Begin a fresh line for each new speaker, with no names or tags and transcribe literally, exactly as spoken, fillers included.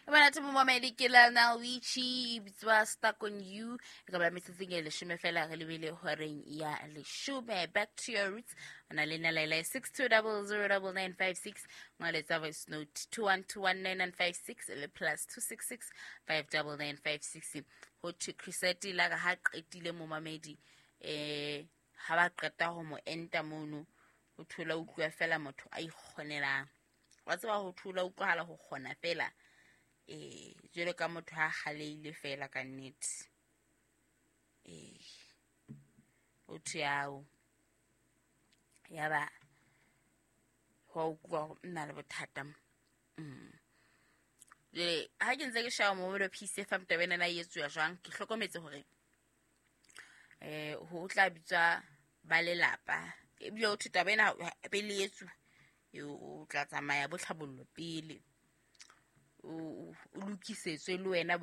Bona tse mo mamedi ke la na wichi bitswa stuck on you ka ba metsetseng e leshome fela re lebile horeng ya leshome. Back to your roots ona le nala six two zero zero nine nine five six ngoletsa voice note two one two one nine nine five six le plus two six six five nine nine five six ho to Chriseti la ga ha qetile mo mamedi eh ha ba qeta ho mo enta mono o thola utlwa fela motho a ikgonelang wa tseba ho thola utlwahala ho khona fela eh jelo ka motho ha khaleile fela ka nnete eh o thiao ya ba ho go nna le bothata mm le ha ke ntse ke shawa mo mo P C F M tabena na yetsu ya jwang ke hlokometse hore eh ho tla bitswa ba lelapa e bile o thuta bena be le yetsu o tla tsamaya botlhabollo pele o lokisetswe le wena